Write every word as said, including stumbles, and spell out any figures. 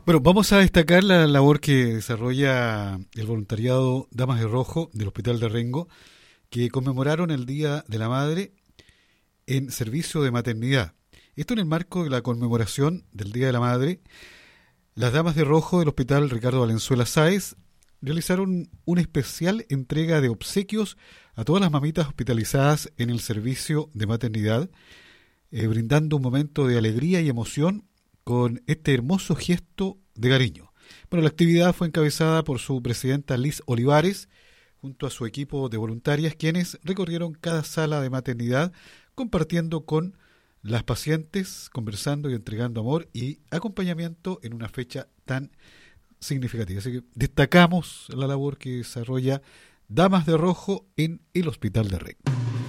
Bueno, vamos a destacar la labor que desarrolla el voluntariado Damas de Rojo del Hospital de Rengo, que conmemoraron el Día de la Madre en servicio de maternidad. Esto en el marco de la conmemoración del Día de la Madre. Las Damas de Rojo del Hospital Ricardo Valenzuela Sáez realizaron una especial entrega de obsequios a todas las mamitas hospitalizadas en el servicio de maternidad, eh, brindando un momento de alegría y emoción con este hermoso gesto de cariño. Bueno, la actividad fue encabezada por su presidenta Liz Olivares, junto a su equipo de voluntarias, quienes recorrieron cada sala de maternidad, compartiendo con las pacientes, conversando y entregando amor y acompañamiento en una fecha tan significativa. Así que destacamos la labor que desarrolla Damas de Rojo en el Hospital de Rengo.